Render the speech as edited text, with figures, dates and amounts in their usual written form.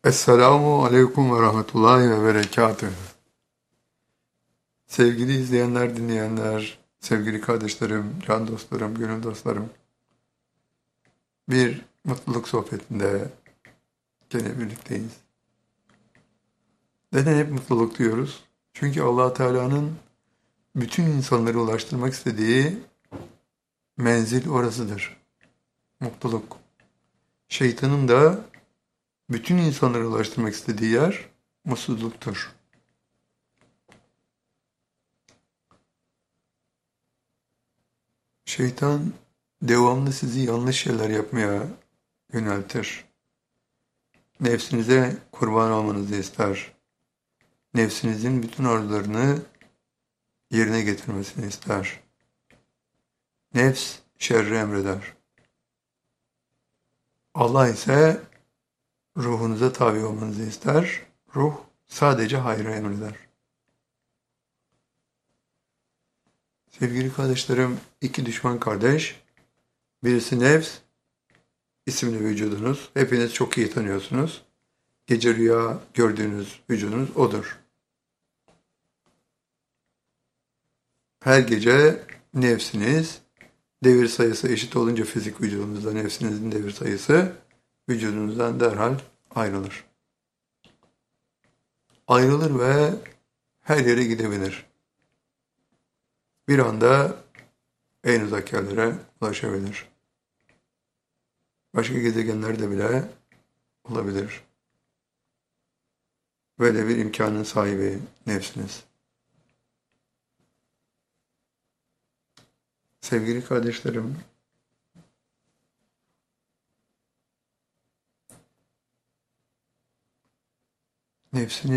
Esselamu Aleyküm ve Rahmetullahi ve Berekatühü. Sevgili izleyenler, dinleyenler, sevgili kardeşlerim, can dostlarım, gönül dostlarım. Bir mutluluk sohbetinde gene birlikteyiz. Neden hep mutluluk diyoruz? Çünkü Allah Teala'nın bütün insanları ulaştırmak istediği menzil orasıdır. Mutluluk. Şeytanın da bütün insanları ulaştırmak istediği yer mutsuzluktur. Şeytan devamlı sizi yanlış şeyler yapmaya yöneltir. Nefsinize kurban olmanızı ister. Nefsinizin bütün arzularını yerine getirmesini ister. Nefs şerri emreder. Allah ise ruhunuza tabi olmanızı ister. Ruh sadece hayrı emreder. Sevgili kardeşlerim, iki düşman kardeş, birisi nefs, isimli vücudunuz. Hepiniz çok iyi tanıyorsunuz. Gece rüya gördüğünüz vücudunuz odur. Her gece nefsiniz devir sayısı eşit olunca fizik vücudunuzda nefsinizin devir sayısı vücudunuzdan derhal ayrılır. Ayrılır ve her yere gidebilir. Bir anda en uzak yerlere ulaşabilir. Başka gezegenlerde bile olabilir. Böyle bir imkanın sahibi nefsiniz. Sevgili kardeşlerim, nefsini